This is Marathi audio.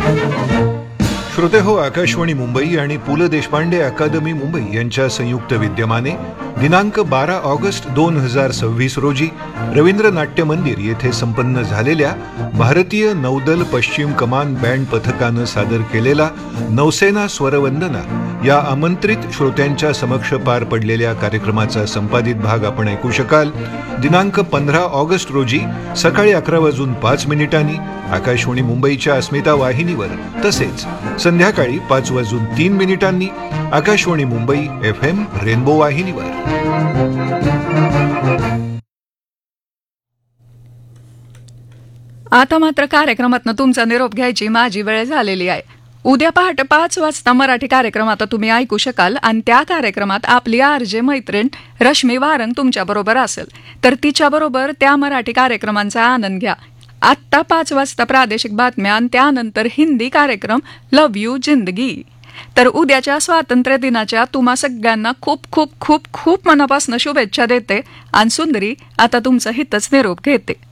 श्रोते हो, आकाशवाणी मुंबई आणि पु ल देशपांडे अकादमी मुंबई यांच्या संयुक्त विद्यमाने दिनांक 12 ऑगस्ट 2026 रोजी रवींद्र नाट्य मंदिर येथे संपन्न झालेल्या भारतीय नौदल पश्चिम कमान बँड पथकानं सादर केलेला नौसेना स्वरवंदना या आमंत्रित श्रोत्यांच्या समक्ष पार पडलेल्या कार्यक्रमाचा संपादित भाग आपण ऐकू शकाल. दिनांक 15 ऑगस्ट रोजी सकाळी 11:05 आकाशवाणी मुंबईच्या अस्मिता वाहिनीवर, तसेच संध्याकाळी 5:03 आकाशवाणी मुंबई FM रेनबो वाहिनीवर. आता मात्र कार्यक्रमातनं तुमचा निरोप घ्यायची माझी वेळ झालेली आहे. उद्या पहाटे 5 वाजता मराठी कार्यक्रम आता तुम्ही ऐकू शकाल आणि त्या कार्यक्रमात आपली आरजे मैत्रीण रश्मी वारंग तुमच्याबरोबर असेल, तर तिच्याबरोबर त्या मराठी कार्यक्रमांचा आनंद घ्या. आत्ता 5 वाजता प्रादेशिक बातम्या आणि त्यानंतर हिंदी कार्यक्रम लव यू जिंदगी. तर उद्याच्या स्वातंत्र्य दिनाच्या तुम्हा सगळ्यांना खूप खूप खूप खूप मनापासून शुभेच्छा देते आणि सुंदरी आता तुमचा हितच निरोप घेते.